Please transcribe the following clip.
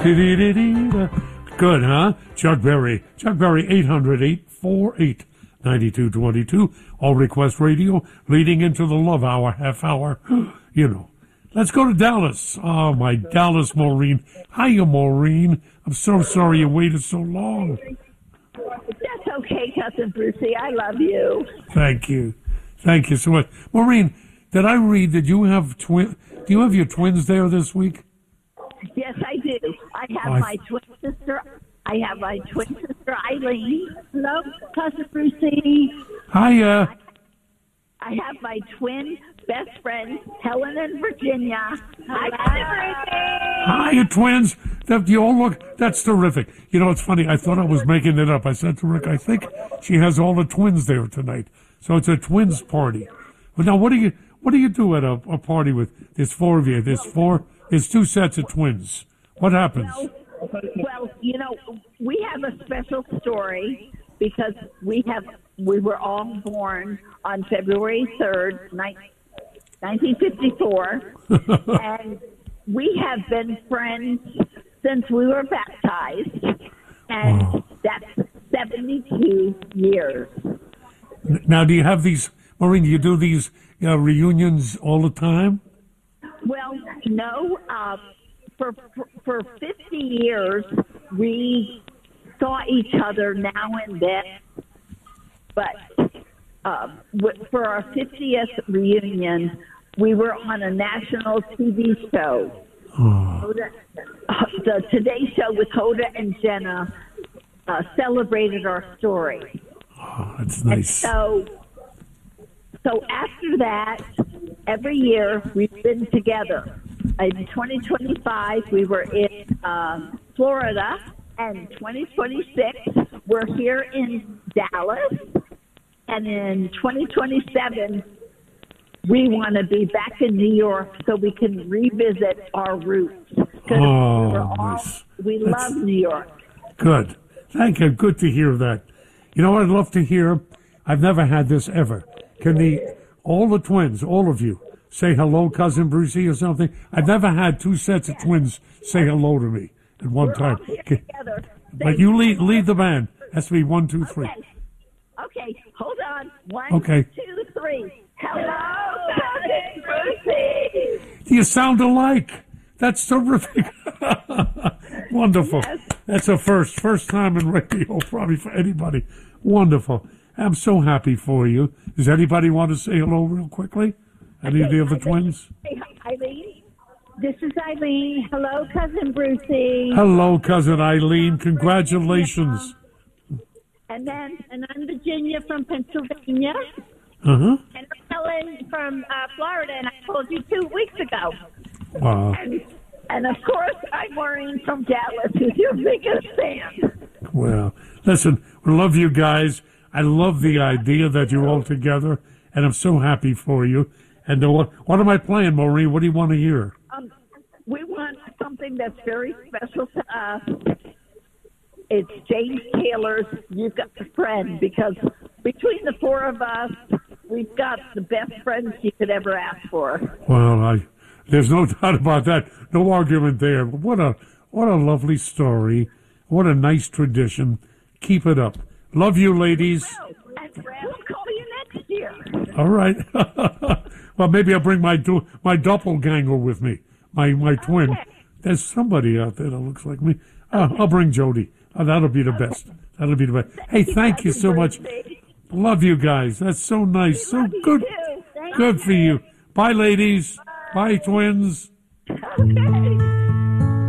Good, huh? Chuck Berry. Chuck Berry, 800-848-9222. All Request Radio, leading into the Love Hour, half hour. You know. Let's go to Dallas. Oh, my Dallas, Maureen. Hiya, Maureen. I'm so sorry you waited so long. That's okay, Cousin Brucey. I love you. Thank you. Thank you so much. Maureen, did I read that you have do you have your twins there this week? Yes, I do. I have my twin sister. I have my twin sister, Eileen. Hello, Cousin Brucey. Hiya. I have my twin best friends, Helen and Virginia. Hi, Cousin Brucey. Hiya, twins. You all look, that's terrific. You know, it's funny. I thought I was making it up. I said to Rick, I think she has all the twins there tonight. So it's a twins party. But now, what do you do at a party with, there's four of you, there's two sets of twins. What happens? Well, you know, we have a special story because we were all born on February 3rd, 1954, and we have been friends since we were baptized, and that's 72 years. Now, do you have these, Maureen, do you do these reunions all the time? Well, no. For 50 years, we saw each other now and then. But for our 50th reunion, we were on a national TV show. Oh. The Today Show with Hoda and Jenna celebrated our story. Oh, that's nice. And so after that, every year we've been together. In 2025, we were in Florida, and 2026, we're here in Dallas. And in 2027, we want to be back in New York so we can revisit our roots. Nice. We love New York. Good. Thank you. Good to hear that. You know what I'd love to hear? I've never had this ever. Can all the twins, all of you, say hello, Cousin Brucey, or something? I've never had two sets of twins say hello to me at one time. Together. But you lead the band. Has to be 1, 2, 3. Okay, hold on. 1, Okay. 2, 3. Hello, Cousin Brucey. You sound alike. That's terrific. Wonderful. Yes. That's a first time in radio, probably for anybody. Wonderful. I'm so happy for you. Does anybody want to say hello real quickly? Any of the other twins? Hey, Eileen. This is Eileen. Hello, Cousin Brucey. Hello, Cousin Eileen. Congratulations. And I'm Virginia from Pennsylvania. Uh-huh. And I'm Helen from Florida, and I told you 2 weeks ago. Wow. And of course, I'm Maureen from Dallas, who's your biggest fan. Well, listen, we love you guys. I love the idea that you're all together, and I'm so happy for you. And what am I playing, Maureen? What do you want to hear? We want something that's very special to us. It's James Taylor's "You've Got a Friend," because between the four of us, we've got the best friends you could ever ask for. Well, there's no doubt about that. No argument there. But what a lovely story. What a nice tradition. Keep it up. Love you, ladies. And we'll call you next year. All right. Well, maybe I'll bring my doppelganger with me, my twin. There's somebody out there that looks like me. I'll bring Jody. That'll be the best. That'll be the best. Hey, thank you so much. Love you guys. That's so nice. So good. Good for you. Bye, ladies. Bye, twins. Okay.